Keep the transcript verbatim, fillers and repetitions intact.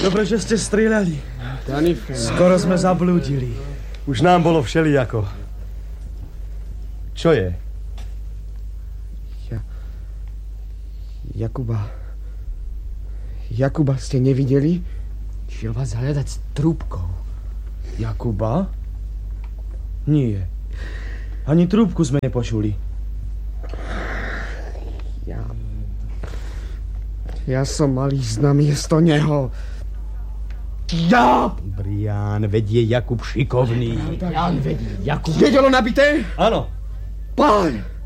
Dobre, že ste strieľali. Skoro sme zablúdili. Už nám bolo všelijako. Čo je? Ja... Jakuba... Jakuba ste nevideli? Šiel vás hľadať s trúbkou. Jakuba? Nie. Ani trúbku sme nepočuli. Ja... Ja som mal ísť na miesto neho. Ja! Brián, veď je Jakub šikovný. Jan vedí, Jakub... Jedelo nabité? Áno. Pán!